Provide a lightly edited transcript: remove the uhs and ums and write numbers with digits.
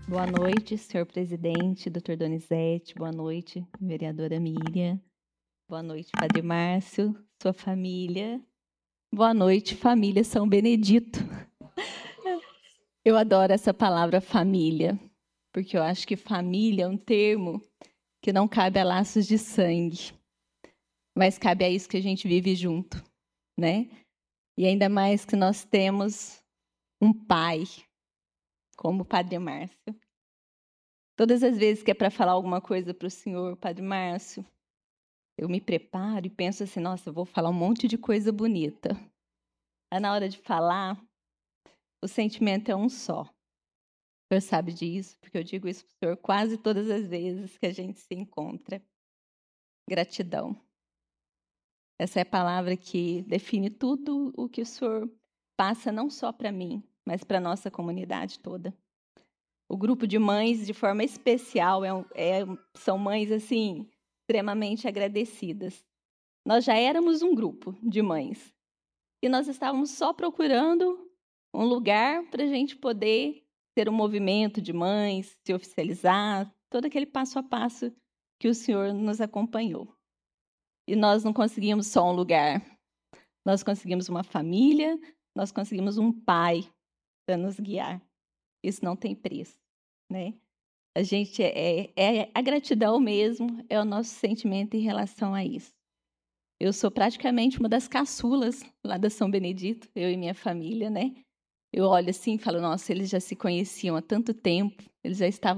Boa noite, senhor presidente, doutor Donizete. Boa noite, vereadora Miriam. Boa noite, padre Márcio, sua família. Boa noite, família São Benedito. Eu adoro essa palavra família, porque eu acho que família é um termo que não cabe a laços de sangue, mas cabe a isso que a gente vive junto, né? E ainda mais que nós temos um pai, como o padre Márcio. Todas as vezes que é para falar alguma coisa para o senhor, padre Márcio, eu me preparo e penso assim, nossa, eu vou falar um monte de coisa bonita. Aí, na hora de falar, o sentimento é um só. O senhor sabe disso, porque eu digo isso para o senhor quase todas as vezes que a gente se encontra. Gratidão. Essa é a palavra que define tudo o que o senhor passa, não só para mim, mas para a nossa comunidade toda. O grupo de mães, de forma especial, são mães assim extremamente agradecidas. Nós já éramos um grupo de mães e nós estávamos só procurando um lugar para a gente poder ter um movimento de mães, se oficializar, todo aquele passo a passo que o senhor nos acompanhou. E nós não conseguimos só um lugar, nós conseguimos uma família, nós conseguimos um pai para nos guiar. Isso não tem preço, né? A gente a gratidão mesmo, é o nosso sentimento em relação a isso. Eu sou praticamente uma das caçulas lá da São Benedito, eu e minha família, né? Eu olho assim e falo, nossa, eles já se conheciam há tanto tempo, eles já estavam